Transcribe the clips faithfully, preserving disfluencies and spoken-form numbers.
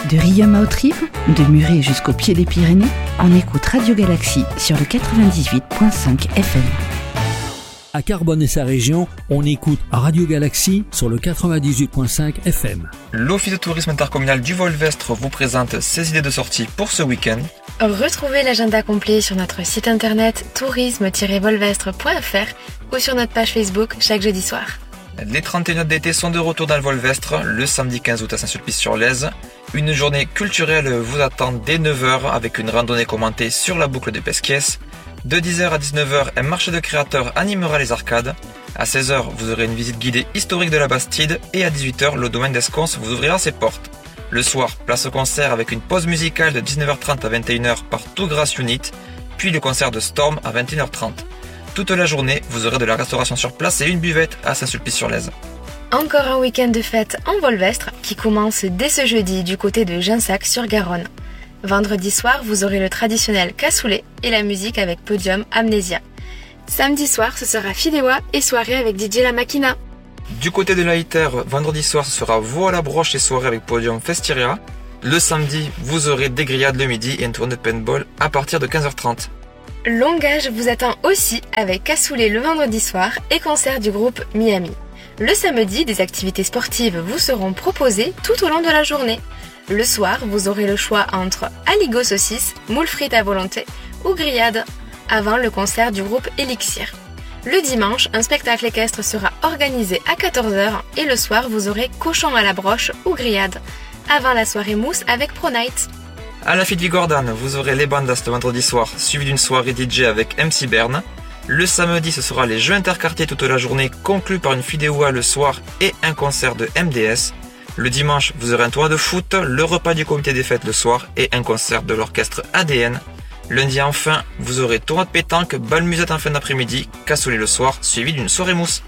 De Riom à Haute-Rive, de Muret jusqu'au pied des Pyrénées, on écoute Radio Galaxie sur le quatre-vingt-dix-huit virgule cinq F M. À Carbone et sa région, on écoute Radio Galaxie sur le quatre-vingt-dix-huit virgule cinq F M. L'Office de tourisme intercommunal du Volvestre vous présente ses idées de sortie pour ce week-end. Retrouvez l'agenda complet sur notre site internet tourisme tiret volvestre point f r ou sur notre page Facebook chaque jeudi soir. Les trente et une d'été sont de retour dans le Volvestre le samedi quinze août à Saint-Sulpice-sur-Lèze. Une journée culturelle vous attend dès neuf heures avec une randonnée commentée sur la boucle de Pesquiès. De dix heures à dix-neuf heures, un marché de créateurs animera les arcades. À seize heures, vous aurez une visite guidée historique de la Bastide et à dix-huit heures, le domaine d'Escons vous ouvrira ses portes. Le soir, place au concert avec une pause musicale de dix-neuf heures trente à vingt et une heures par Tout Grass Unit, puis le concert de Storm à vingt et une heures trente. Toute la journée, vous aurez de la restauration sur place et une buvette à Saint-Sulpice-sur-Lèze. Encore un week-end de fête en Volvestre qui commence dès ce jeudi du côté de Ginsac-sur-Garonne. Vendredi soir, vous aurez le traditionnel cassoulet et la musique avec Podium Amnésia. Samedi soir, ce sera Fidéwa et soirée avec D J La Machina. Du côté de la Iter, vendredi soir, ce sera Veau à la broche et soirée avec Podium Festiria. Le samedi, vous aurez des grillades le midi et un tour de paintball à partir de quinze heures trente. Longage vous attend aussi avec cassoulet le vendredi soir et concert du groupe Miami. Le samedi, des activités sportives vous seront proposées tout au long de la journée. Le soir, vous aurez le choix entre aligot saucisse, moules frites à volonté ou grillade, avant le concert du groupe Elixir. Le dimanche, un spectacle équestre sera organisé à quatorze heures et le soir, vous aurez cochon à la broche ou grillade, avant la soirée mousse avec Pro Night. À la Fête Vigordan, vous aurez les bandas le vendredi soir, suivi d'une soirée D J avec M C Berne. Le samedi, ce sera les jeux interquartiers toute la journée, conclus par une Fidéwa le soir et un concert de M D S. Le dimanche, vous aurez un tournoi de foot, le repas du comité des fêtes le soir et un concert de l'orchestre A D N. Lundi enfin, vous aurez tournoi de pétanque, bal musette en fin d'après-midi, cassoulet le soir, suivi d'une soirée mousse.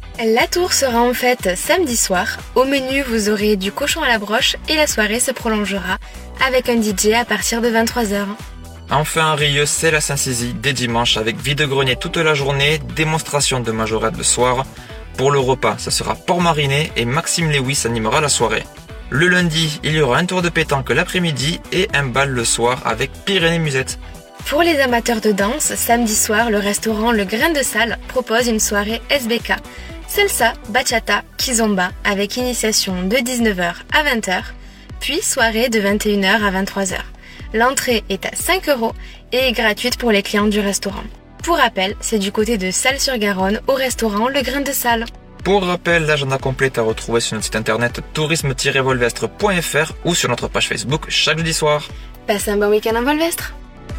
La tour sera en fête samedi soir. Au menu, vous aurez du cochon à la broche et la soirée se prolongera avec un D J à partir de vingt-trois heures. Enfin, à Rieux, c'est la Saint-Sizy dès dimanche avec vide-grenier toute la journée, démonstration de majorette le soir. Pour le repas, ce sera porc mariné et Maxime Lewis animera la soirée. Le lundi, il y aura un tour de pétanque l'après-midi et un bal le soir avec Pyrénées Musette. Pour les amateurs de danse, samedi soir, le restaurant Le Grain de Salle propose une soirée S B K. Salsa, bachata, kizomba avec initiation de dix-neuf heures à vingt heures, puis soirée de vingt et une heures à vingt-trois heures. L'entrée est à cinq euros et est gratuite pour les clients du restaurant. Pour rappel, c'est du côté de Salles-sur-Garonne au restaurant Le Grain de Salle. Pour rappel, l'agenda complet est à retrouver sur notre site internet tourisme tiret volvestre point f r ou sur notre page Facebook chaque jeudi soir. Passez un bon week-end en Volvestre.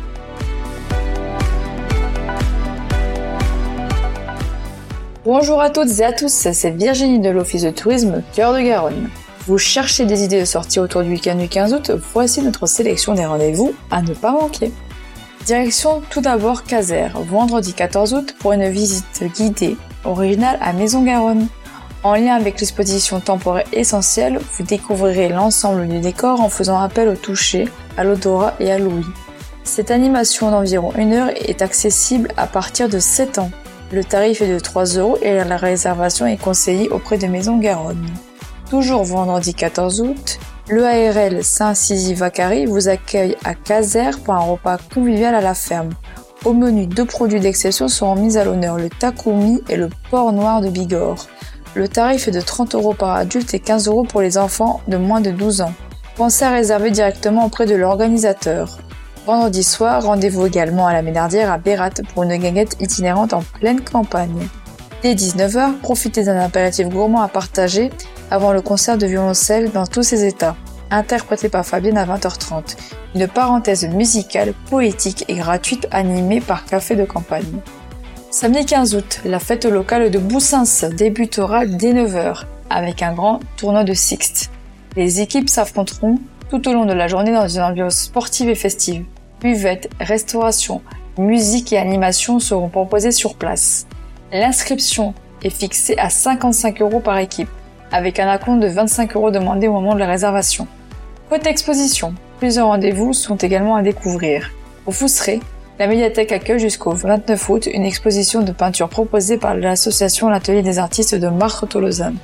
Bonjour à toutes et à tous, c'est Virginie de l'Office de tourisme Cœur de Garonne. Vous cherchez des idées de sortie autour du week-end du quinze août, voici notre sélection des rendez-vous à ne pas manquer. Direction tout d'abord Caser, vendredi quatorze août pour une visite guidée originale à Maison-Garonne. En lien avec l'exposition temporaire essentielle, vous découvrirez l'ensemble du décor en faisant appel au toucher, à l'odorat et à l'ouïe. Cette animation d'environ une heure est accessible à partir de sept ans. Le tarif est de trois euros et la réservation est conseillée auprès de Maison-Garonne. Toujours vendredi quatorze août, le A R L Saint-Sizy-Vacary vous accueille à Caser pour un repas convivial à la ferme. Au menu, deux produits d'exception seront mis à l'honneur, le takumi et le porc noir de Bigorre. Le tarif est de trente euros par adulte et quinze euros pour les enfants de moins de douze ans. Pensez à réserver directement auprès de l'organisateur. Vendredi soir, rendez-vous également à la Ménardière à Bérat pour une guinguette itinérante en pleine campagne. Dès dix-neuf heures, profitez d'un apéritif gourmand à partager avant le concert de violoncelle dans tous ses états, interprété par Fabienne à vingt heures trente. Une parenthèse musicale, poétique et gratuite animée par Café de Campagne. Samedi quinze août, la fête locale de Boussins débutera dès neuf heures avec un grand tournoi de Sixte. Les équipes s'affronteront tout au long de la journée dans une ambiance sportive et festive. Buvettes, restauration, musique et animation seront proposées sur place. L'inscription est fixée à cinquante-cinq euros par équipe, avec un acompte de vingt-cinq euros demandé au moment de la réservation. Côté exposition, plusieurs rendez-vous sont également à découvrir. Au Fousseret, la médiathèque accueille jusqu'au vingt-neuf août une exposition de peinture proposée par l'association L'Atelier des artistes de Martre-Tolosane.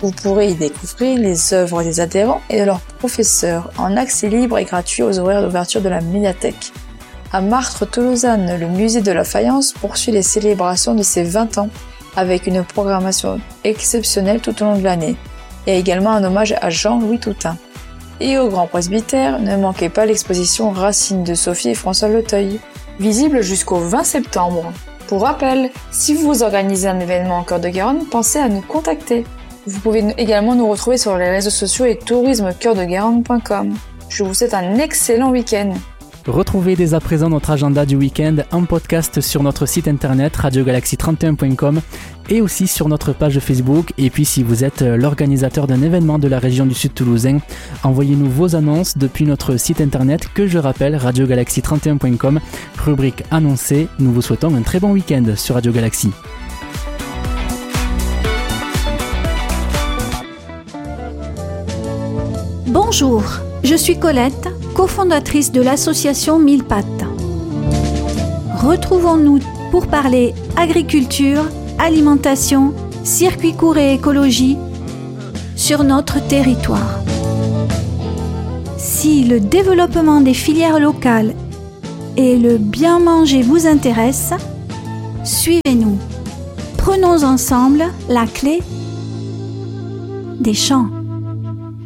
Vous pourrez y découvrir les œuvres des adhérents et de leurs professeurs en accès libre et gratuit aux horaires d'ouverture de la médiathèque. À Martres-Tolosane, le musée de la faïence poursuit les célébrations de ses vingt ans avec une programmation exceptionnelle tout au long de l'année et également un hommage à Jean-Louis Toutain. Et au Grand Presbytère, ne manquez pas l'exposition Racines de Sophie et François Leteuil, visible jusqu'au vingt septembre. Pour rappel, si vous organisez un événement en Cœur-de-Garonne, pensez à nous contacter. Vous pouvez également nous retrouver sur les réseaux sociaux et tourisme cœur de garonne point com. Je vous souhaite un excellent week-end. Retrouvez dès à présent notre agenda du week-end en podcast sur notre site internet radio galaxie trente et un point com et aussi sur notre page Facebook. Et puis si vous êtes l'organisateur d'un événement de la région du Sud Toulousain, envoyez-nous vos annonces depuis notre site internet que je rappelle radio galaxie trente et un point com, rubrique annoncée. Nous vous souhaitons un très bon week-end sur Radio Galaxie. Bonjour, je suis Colette, cofondatrice de l'association Mille Pattes. Retrouvons-nous pour parler agriculture, alimentation, circuit court et écologie sur notre territoire. Si le développement des filières locales et le bien manger vous intéressent, suivez-nous. Prenons ensemble la clé des champs.